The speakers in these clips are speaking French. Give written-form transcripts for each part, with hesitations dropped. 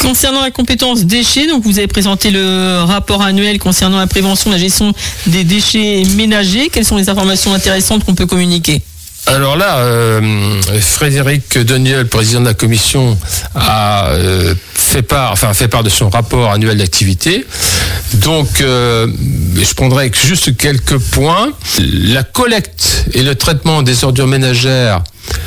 Concernant la compétence déchets, donc vous avez présenté le rapport annuel concernant la prévention et la gestion des déchets ménagers. Quelles sont les informations intéressantes qu'on peut communiquer ? Alors là, Frédéric Deniel, président de la commission, a fait part de son rapport annuel d'activité. Donc, je prendrai juste quelques points. La collecte et le traitement des ordures ménagères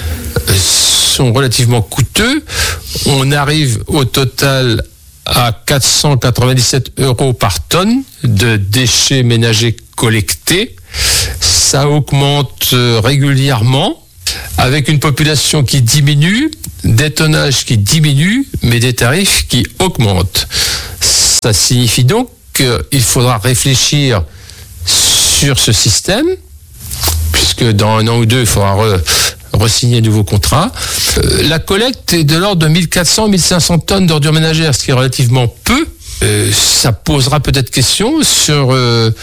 sont relativement coûteux. On arrive au total à 497 € par tonne de déchets ménagers collectés. Ça augmente régulièrement avec une population qui diminue, des tonnages qui diminuent, mais des tarifs qui augmentent. Ça signifie donc qu'il faudra réfléchir sur ce système, puisque dans 1 an ou 2, il faudra re-signer un nouveau contrat. La collecte est de l'ordre de 1400-1500 tonnes d'ordures ménagères, ce qui est relativement peu. Ça posera peut-être question sur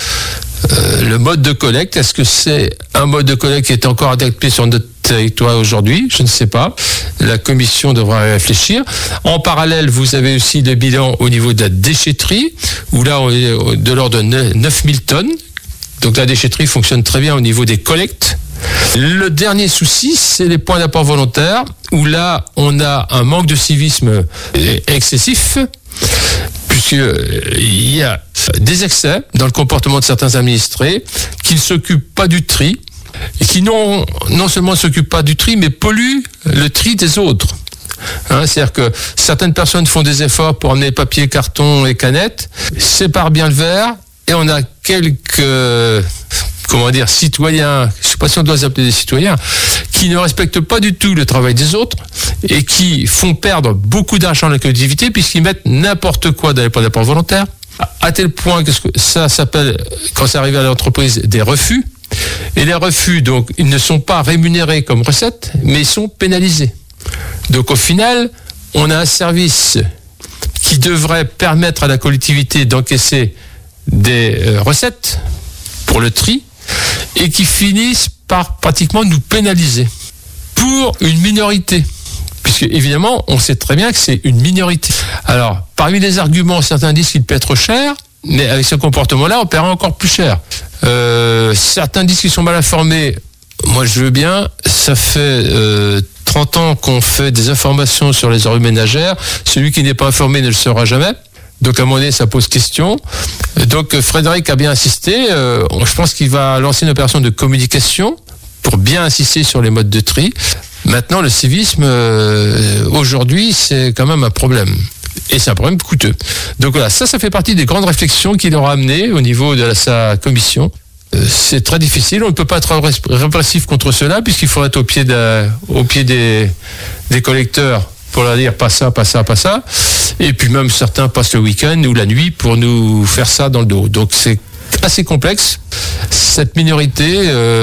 le mode de collecte. Est-ce que c'est un mode de collecte qui est encore adapté sur notre territoire aujourd'hui ? Je ne sais pas. La commission devra réfléchir. En parallèle, vous avez aussi le bilan au niveau de la déchetterie, où là, on est de l'ordre de 9000 tonnes. Donc la déchetterie fonctionne très bien au niveau des collectes. Le dernier souci, c'est les points d'apport volontaires, où là, on a un manque de civisme excessif, puisqu'il y a des excès dans le comportement de certains administrés qui ne s'occupent pas du tri, et qui non seulement ne s'occupent pas du tri, mais polluent le tri des autres. C'est-à-dire que certaines personnes font des efforts pour emmener papier, carton et canettes, séparent bien le verre, et on a quelques citoyens, je ne sais pas si on doit les appeler des citoyens, qui ne respectent pas du tout le travail des autres et qui font perdre beaucoup d'argent à la collectivité puisqu'ils mettent n'importe quoi dans les points d'apport volontaires, à tel point que ça s'appelle, quand c'est arrivé à l'entreprise, des refus. Et les refus, donc, ils ne sont pas rémunérés comme recette, mais ils sont pénalisés. Donc au final, on a un service qui devrait permettre à la collectivité d'encaisser des recettes pour le tri, et qui finissent par pratiquement nous pénaliser pour une minorité. Puisque évidemment, on sait très bien que c'est une minorité. Alors, parmi les arguments, certains disent qu'il paie trop cher, mais avec ce comportement-là, on paiera encore plus cher. Certains disent qu'ils sont mal informés. Moi, je veux bien. Ça fait 30 ans qu'on fait des informations sur les ordures ménagères. Celui qui n'est pas informé ne le sera jamais. Donc à un moment donné, ça pose question. Donc Frédéric a bien insisté. Je pense qu'il va lancer une opération de communication pour bien insister sur les modes de tri. Maintenant, le civisme, aujourd'hui, c'est quand même un problème. Et c'est un problème coûteux. Donc voilà, ça fait partie des grandes réflexions qu'il aura amenées au niveau de sa commission. C'est très difficile. On ne peut pas être répressif contre cela, puisqu'il faut être au pied des collecteurs pour leur dire pas ça. Et puis même certains passent le week-end ou la nuit pour nous faire ça dans le dos. Donc c'est assez complexe, cette minorité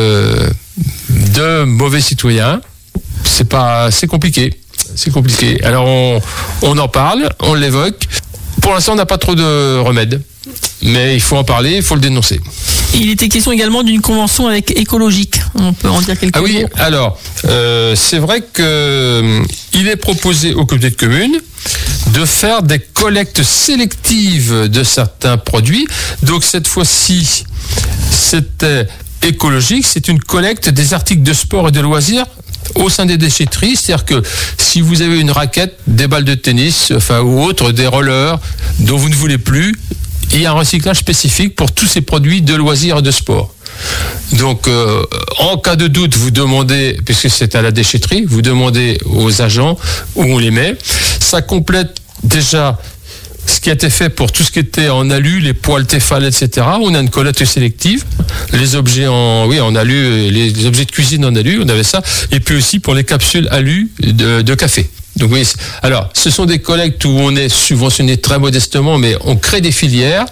de mauvais citoyens. C'est compliqué. Alors on en parle, on l'évoque. Pour l'instant, on n'a pas trop de remèdes. Mais il faut en parler, il faut le dénoncer. Il était question également d'une convention avec Écologique. On peut en dire quelques mots. Ah oui, alors, c'est vrai qu'il est proposé aux communautés de communes de faire des collectes sélectives de certains produits. Donc cette fois-ci, c'était Écologique, c'est une collecte des articles de sport et de loisirs au sein des déchetteries. C'est-à-dire que si vous avez une raquette, des balles de tennis, ou autre, des rollers dont vous ne voulez plus, il y a un recyclage spécifique pour tous ces produits de loisirs et de sport. Donc, en cas de doute, vous demandez, puisque c'est à la déchetterie, vous demandez aux agents où on les met. Ça complète déjà ce qui a été fait pour tout ce qui était en alu, les poêles Tefal, etc. On a une collecte sélective. Les objets en alu, les objets de cuisine en alu, on avait ça. Et puis aussi pour les capsules alu de café. Donc oui, alors ce sont des collectes où on est subventionné très modestement, mais on crée des filières.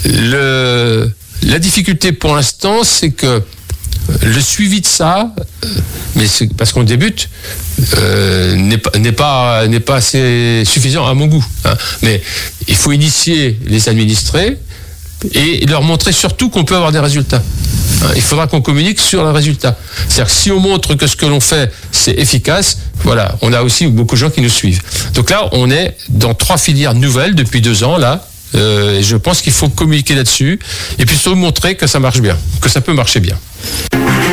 La difficulté pour l'instant, c'est que le suivi de ça, mais c'est parce qu'on débute, n'est pas assez suffisant à mon goût. Mais il faut initier les administrés, et leur montrer surtout qu'on peut avoir des résultats. Il faudra qu'on communique sur les résultats. C'est-à-dire que si on montre que ce que l'on fait, c'est efficace, voilà, on a aussi beaucoup de gens qui nous suivent. Donc là, on est dans 3 filières nouvelles depuis 2 ans, là. Et je pense qu'il faut communiquer là-dessus et puis surtout montrer que ça marche bien, que ça peut marcher bien.